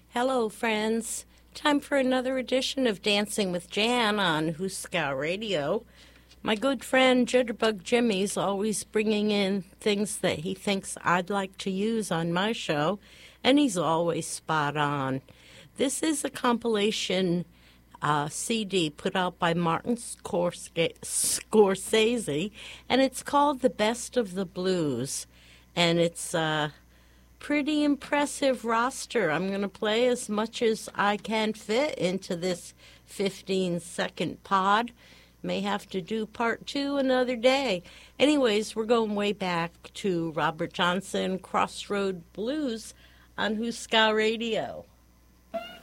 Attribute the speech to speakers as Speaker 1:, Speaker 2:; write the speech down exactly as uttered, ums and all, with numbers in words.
Speaker 1: Hello, friends. Time for another edition of Dancing with Jan on Huska Radio. My good friend Jitterbug Jimmy's always bringing in things that he thinks I'd like to use on my show, and he's always spot on. This is a compilation uh, C D put out by Martin Scorsese, Scorsese, and it's called The Best of the Blues, and it's uh, pretty impressive roster. I'm going to play as much as I can fit into this fifteen-second pod. May have to do part two another day. Anyways, we're going way back to Robert Johnson, Crossroad Blues on Huska Radio.